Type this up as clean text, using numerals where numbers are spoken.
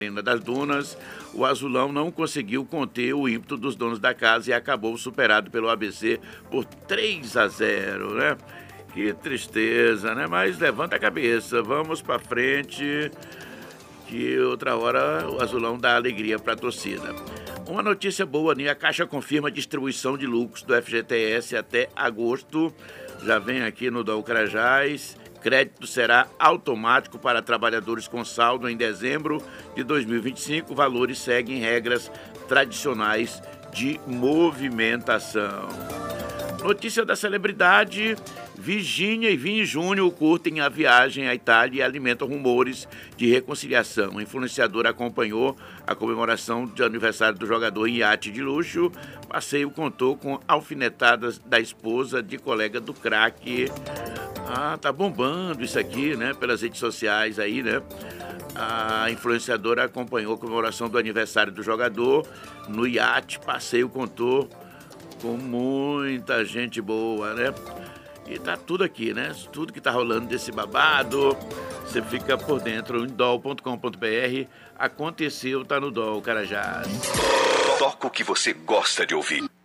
das Dunas, o Azulão não conseguiu conter o ímpeto dos donos da casa e acabou superado pelo ABC por 3-0, né? Que tristeza, né? Mas levanta a cabeça, vamos pra frente, que outra hora o Azulão dá alegria pra torcida. Uma notícia boa, né? A Caixa confirma a distribuição de lucros do FGTS até agosto. Já vem aqui no DOL Carajás. Crédito será automático para trabalhadores com saldo em dezembro de 2025. Valores seguem regras tradicionais de movimentação. Notícia da celebridade: Virgínia e Vini Júnior curtem a viagem à Itália e alimentam rumores de reconciliação. O influenciador acompanhou a comemoração de aniversário do jogador em iate de luxo. Passeio contou com alfinetadas da esposa de colega do craque. Tá bombando isso aqui, né? Pelas redes sociais aí, né? A influenciadora acompanhou a comemoração do aniversário do jogador no iate. Passeio contou com muita gente boa, né? E tá tudo aqui, né? Tudo que tá rolando desse babado, você fica por dentro em dol.com.br. Aconteceu, tá no DOL Carajás. Toca o que você gosta de ouvir.